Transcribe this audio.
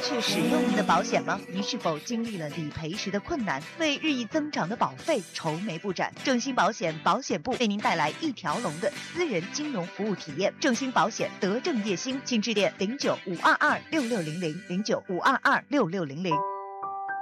确使用您的保险吗？您是否经历了理赔时的困难，为日益增长的保费愁眉不展？正兴保险保险部为您带来一条龙的私人金融服务体验。正兴保险德政业兴，请致电09-522-6600 09-522-6600。